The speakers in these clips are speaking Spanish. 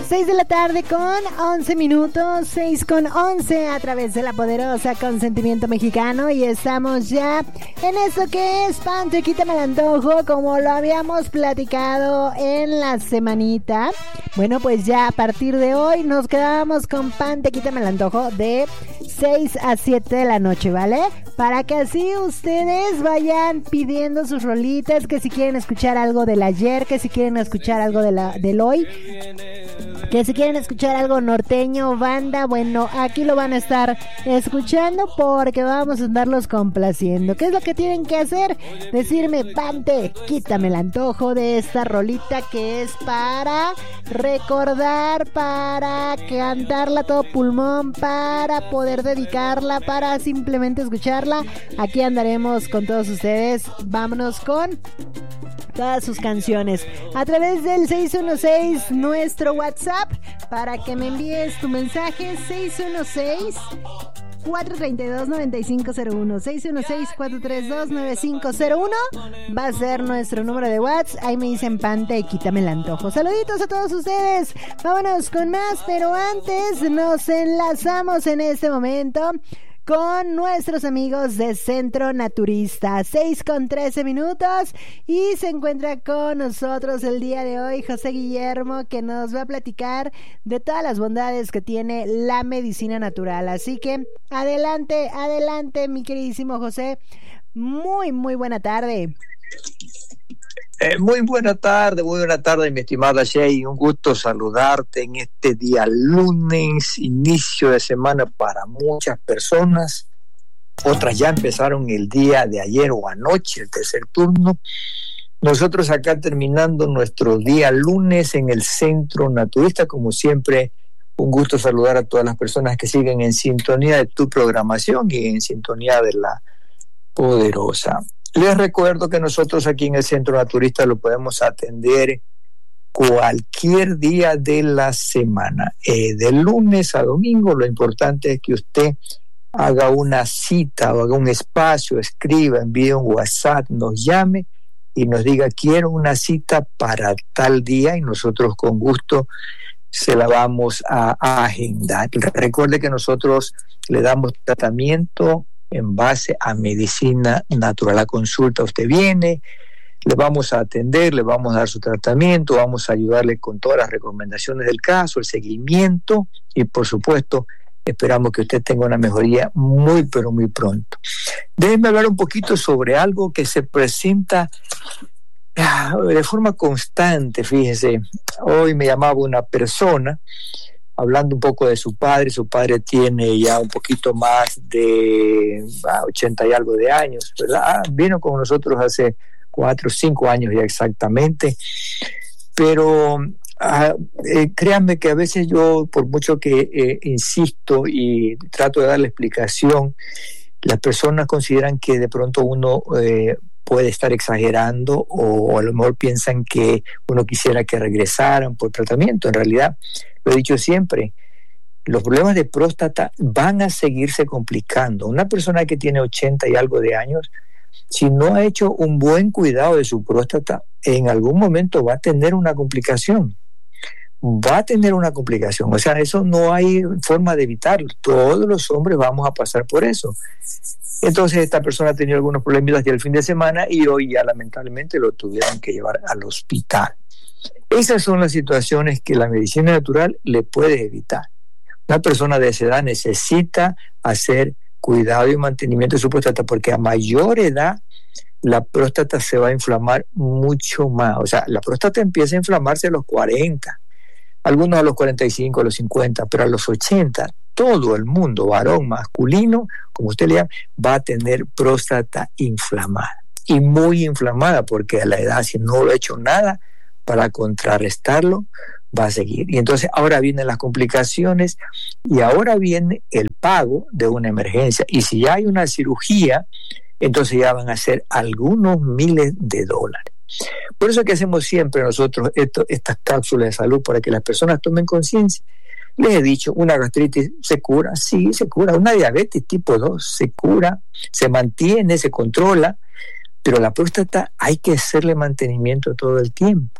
6 de la tarde con 11 minutos, 6 con 11 a través de la poderosa Consentimiento Mexicano, y estamos ya en esto que es Pan, te quítame el antojo, como lo habíamos platicado en la semanita. Bueno, pues ya a partir de hoy nos quedamos con Pan, te quítame el antojo de 6 a 7 de la noche, ¿vale? Para que así ustedes vayan pidiendo sus rolitas, que si quieren escuchar algo del ayer, que si quieren escuchar algo del hoy, que si quieren escuchar algo norteño, banda, bueno, aquí lo van a estar escuchando porque vamos a andarlos complaciendo. ¿Qué es lo que tienen que hacer? Decirme, Pante, quítame el antojo de esta rolita que es para recordar, para cantarla a todo pulmón, para poder dedicarla, para simplemente escucharla. Aquí andaremos con todos ustedes. Vámonos con todas sus canciones a través del 616, nuestro WhatsApp, para que me envíes tu mensaje. 616-432-9501, 616-432-9501 va a ser nuestro número de WhatsApp. Ahí me dicen, Pante, quítame el antojo. Saluditos a todos ustedes. Vámonos con más, pero antes nos enlazamos en este momento con nuestros amigos de Centro Naturista. 6 con 13 minutos, y se encuentra con nosotros el día de hoy José Guillermo, que nos va a platicar de todas las bondades que tiene la medicina natural. Así que adelante, adelante, mi queridísimo José. Muy buena tarde. Muy buena tarde, mi estimada Shay. Un gusto saludarte en este día lunes, inicio de semana para muchas personas. Otras ya empezaron el día de ayer o anoche, el tercer turno. Nosotros acá terminando nuestro día lunes en el Centro Naturista. Como siempre, un gusto saludar a todas las personas que siguen en sintonía de tu programación y en sintonía de la poderosa. Les recuerdo que nosotros aquí en el Centro Naturista lo podemos atender cualquier día de la semana, de lunes a domingo. Lo importante es que usted haga una cita o haga un espacio, escriba, envíe un WhatsApp, nos llame y nos diga, quiero una cita para tal día, y nosotros con gusto se la vamos a agendar. Recuerde que nosotros le damos tratamiento en base a medicina natural. La consulta, usted viene, le vamos a atender, le vamos a dar su tratamiento, vamos a ayudarle con todas las recomendaciones del caso, el seguimiento, y por supuesto esperamos que usted tenga una mejoría muy pero muy pronto. Déjenme hablar un poquito sobre algo que se presenta de forma constante. Fíjese, hoy me llamaba una persona hablando un poco de su padre. Su padre tiene ya un poquito más de 80 y algo de años, ¿verdad? Vino con nosotros hace 4 o 5 años ya exactamente, pero créanme que a veces yo, por mucho que insisto y trato de darle explicación, las personas consideran que de pronto uno puede estar exagerando, o a lo mejor piensan que uno quisiera que regresaran por tratamiento. En realidad, lo he dicho siempre, los problemas de próstata van a seguirse complicando. Una persona que tiene 80 y algo de años, si no ha hecho un buen cuidado de su próstata, en algún momento va a tener una complicación. O sea, eso no hay forma de evitarlo. Todos los hombres vamos a pasar por eso. Entonces esta persona ha tenido algunos problemitas ya el fin de semana, y hoy ya lamentablemente lo tuvieron que llevar al hospital. Esas son las situaciones que la medicina natural le puede evitar. Una persona de esa edad necesita hacer cuidado y mantenimiento de su próstata, porque a mayor edad la próstata se va a inflamar mucho más. O sea, la próstata empieza a inflamarse a los 40, algunos a los 45, a los 50, pero a los 80 todo el mundo, varón, masculino, como usted le llama, va a tener próstata inflamada, y muy inflamada, porque a la edad, si no lo ha hecho nada para contrarrestarlo, va a seguir. Y entonces ahora vienen las complicaciones, y ahora viene el pago de una emergencia, y si ya hay una cirugía, entonces ya van a ser algunos miles de dólares. Por eso es que hacemos siempre nosotros estas cápsulas de salud, para que las personas tomen conciencia. Les he dicho, una gastritis se cura, sí, se cura. Una diabetes tipo 2 se cura, se mantiene, se controla, pero la próstata hay que hacerle mantenimiento todo el tiempo.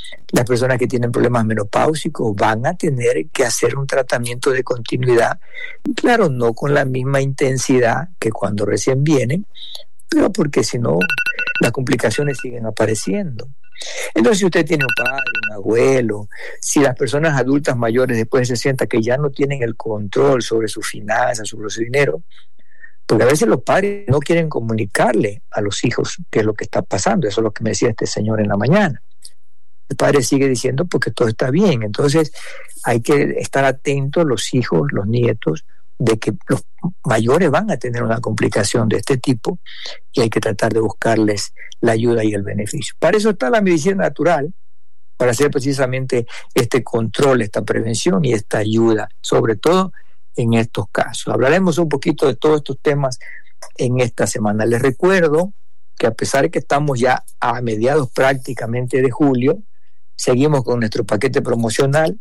Las personas que tienen problemas menopáusicos van a tener que hacer un tratamiento de continuidad, claro, no con la misma intensidad que cuando recién vienen, pero porque si no, las complicaciones siguen apareciendo. Entonces, si usted tiene un padre, un abuelo, si las personas adultas mayores después se sientan que ya no tienen el control sobre sus finanzas, sobre su dinero, porque a veces los padres no quieren comunicarle a los hijos qué es lo que está pasando. Eso es lo que me decía este señor en la mañana. El padre sigue diciendo porque todo está bien. Entonces hay que estar atentos, los hijos, los nietos, de que los mayores van a tener una complicación de este tipo y hay que tratar de buscarles la ayuda y el beneficio. Para eso está la medicina natural, para hacer precisamente este control, esta prevención y esta ayuda, sobre todo en estos casos. Hablaremos un poquito de todos estos temas en esta semana. Les recuerdo que a pesar de que estamos ya a mediados prácticamente de julio, seguimos con nuestro paquete promocional,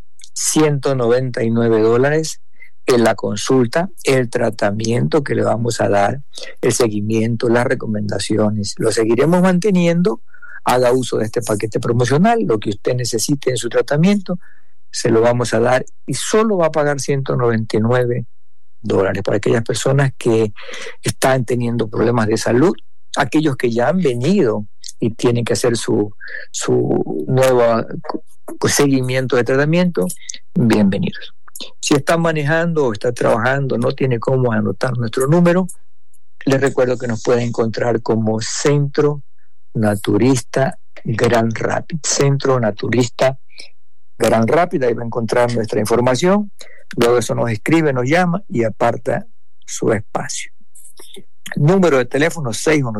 $199 en la consulta, el tratamiento que le vamos a dar, el seguimiento, las recomendaciones. Lo seguiremos manteniendo. Haga uso de este paquete promocional, lo que usted necesite en su tratamiento, se lo vamos a dar y solo va a pagar $199 para aquellas personas que están teniendo problemas de salud, aquellos que ya han venido y tienen que hacer su nuevo seguimiento de tratamiento, bienvenidos. Si está manejando o está trabajando, no tiene cómo anotar nuestro número, les recuerdo que nos pueden encontrar como Centro Naturista Gran Rapid. Centro Naturista Gran Rapid, ahí va a encontrar nuestra información. Luego eso nos escribe, nos llama y aparta su espacio. Número de teléfono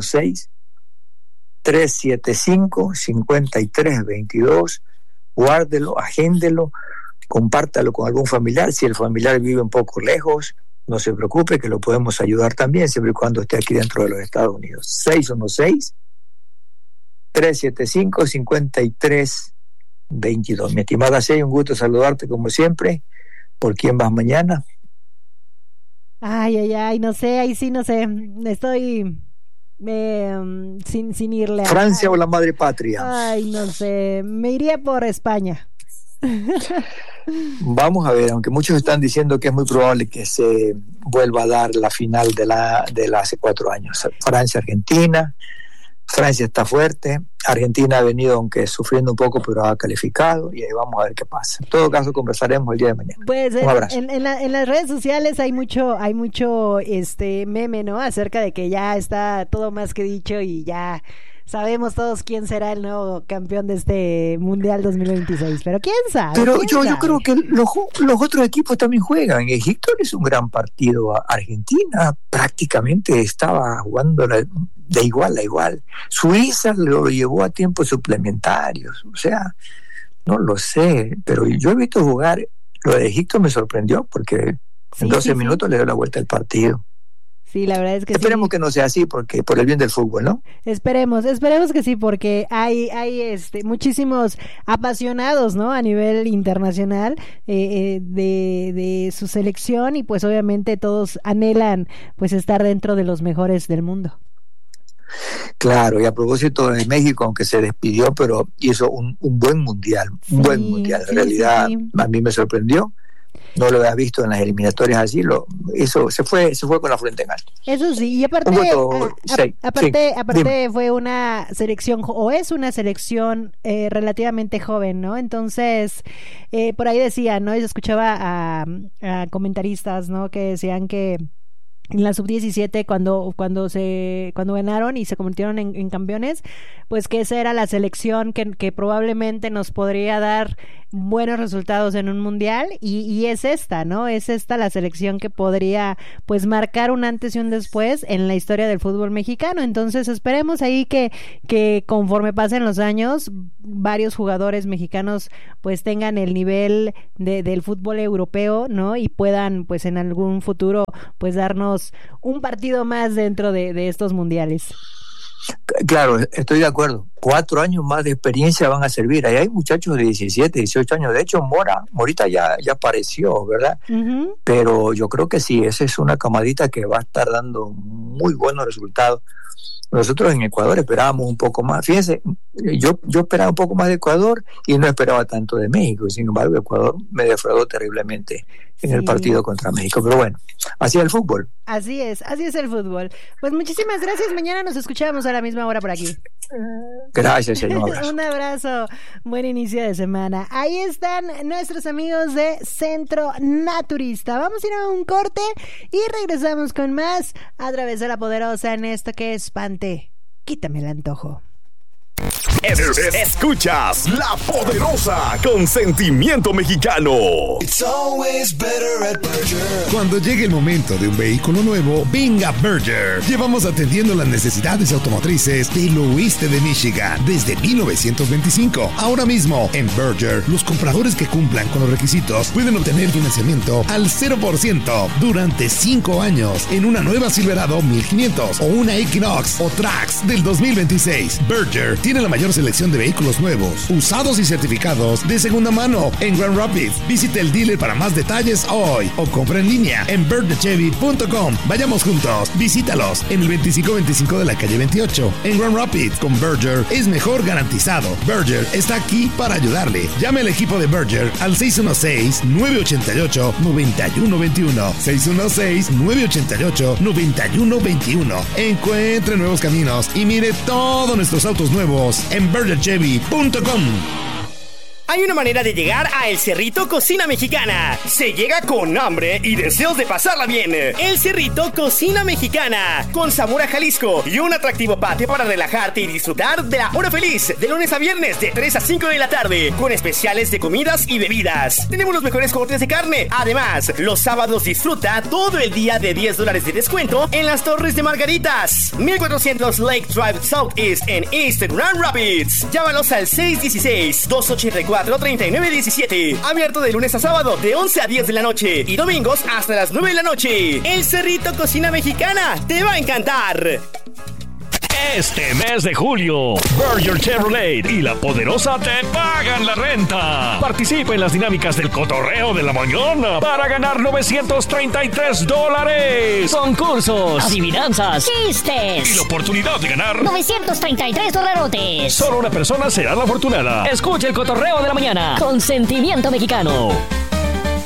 616-375-5322. Guárdelo, agéndelo, compártalo con algún familiar. Si el familiar vive un poco lejos, no se preocupe, que lo podemos ayudar también, siempre y cuando esté aquí dentro de los Estados Unidos. 616-375-5322. Mi estimada Shey, un gusto saludarte como siempre. ¿Por quién vas mañana? Ay, no sé, ahí sí no sé. Estoy sin irle a ¿Francia o la madre patria? Ay, no sé, me iría por España. Vamos a ver, aunque muchos están diciendo que es muy probable que se vuelva a dar la final de la hace 4 años. Francia-Argentina. Francia está fuerte, Argentina ha venido aunque sufriendo un poco, pero ha calificado y ahí vamos a ver qué pasa. En todo caso conversaremos el día de mañana. Pues un abrazo. En las redes sociales hay mucho meme, ¿no? Acerca de que ya está todo más que dicho y ya sabemos todos quién será el nuevo campeón de este Mundial 2026, pero quién sabe. Pero yo creo que los otros equipos también juegan. Egipto es un gran partido. Argentina prácticamente estaba jugando de igual a igual. Suiza lo llevó a tiempos suplementarios. O sea, no lo sé, pero yo he visto jugar. Lo de Egipto me sorprendió porque en 12 minutos le dio la vuelta al partido. Sí, la verdad es que esperemos que no sea así, porque por el bien del fútbol, ¿no? Esperemos que sí, porque hay muchísimos apasionados, ¿no? A nivel internacional de su selección y pues obviamente todos anhelan pues estar dentro de los mejores del mundo. Claro, y a propósito de México, aunque se despidió, pero hizo un buen mundial, buen mundial. En realidad, a mí me sorprendió. No lo había visto en las eliminatorias así, se fue con la frente en alto. Eso sí, y aparte fue una selección, o es una selección relativamente joven, ¿no? Entonces, por ahí decía, ¿no? Y se escuchaba a comentaristas, ¿no? Que decían que en la sub-17 cuando ganaron y se convirtieron en campeones, pues que esa era la selección que probablemente nos podría dar buenos resultados en un mundial y es esta, ¿no? Es esta la selección que podría pues marcar un antes y un después en la historia del fútbol mexicano. Entonces esperemos ahí que conforme pasen los años varios jugadores mexicanos pues tengan el nivel del fútbol europeo, ¿no? Y puedan pues en algún futuro pues darnos un partido más dentro de estos mundiales. Claro, estoy de acuerdo. 4 años más de experiencia van a servir. Ahí hay muchachos de 17, 18 años. De hecho, Morita ya apareció, ¿verdad? Uh-huh. Pero yo creo que sí, esa es una camadita que va a estar dando muy buenos resultados. Nosotros en Ecuador esperábamos un poco más. Fíjense, yo esperaba un poco más de Ecuador y no esperaba tanto de México. Sin embargo, Ecuador me defraudó terriblemente en el partido contra México. Pero bueno, así es el fútbol. Así es el fútbol. Pues muchísimas gracias. Mañana nos escuchamos a la misma hora por aquí. Gracias, señor. Un abrazo. Buen inicio de semana. Ahí están nuestros amigos de Centro Naturista. Vamos a ir a un corte y regresamos con más a través de La Poderosa en esto que es Pante. Quítame el antojo. Escuchas La Poderosa con sentimiento mexicano. It's always better at Berger. Cuando llegue el momento de un vehículo nuevo, venga Berger. Llevamos atendiendo las necesidades automotrices del oeste de Michigan desde 1925. Ahora mismo, en Berger, los compradores que cumplan con los requisitos pueden obtener financiamiento al 0% durante 5 años en una nueva Silverado 1500 o una Equinox o Trax del 2026. Berger tiene la mayor selección de vehículos nuevos, usados y certificados de segunda mano en Grand Rapids. Visite el dealer para más detalles hoy o compra en línea en bergerchevy.com. Vayamos juntos, visítalos en el 2525 de la calle 28 en Grand Rapids. Con Berger es mejor garantizado. Berger está aquí para ayudarle. Llame al equipo de Berger al 616-988-9121. 616-988-9121. Encuentre nuevos caminos y mire todos nuestros autos nuevos en bergerchevy.com. Hay una manera de llegar a El Cerrito Cocina Mexicana. Se llega con hambre y deseos de pasarla bien. El Cerrito Cocina Mexicana, con sabor a Jalisco y un atractivo patio para relajarte y disfrutar de la hora feliz. De lunes a viernes, de 3 a 5 de la tarde, con especiales de comidas y bebidas. Tenemos los mejores cortes de carne. Además, los sábados disfruta todo el día de $10 de descuento en las Torres de Margaritas. 1400 Lake Drive Southeast en East Grand Rapids. Llámalos al 616-284-3917. Abierto de lunes a sábado de 11 a 10 de la noche y domingos hasta las 9 de la noche. El Cerrito Cocina Mexicana te va a encantar. Este mes de julio, Berger Chevrolet y La Poderosa te pagan la renta. Participa en las dinámicas del cotorreo de la mañana para ganar $933. Concursos, adivinanzas, chistes y la oportunidad de ganar $933. Solo una persona será la afortunada. Escucha el cotorreo de la mañana con sentimiento mexicano.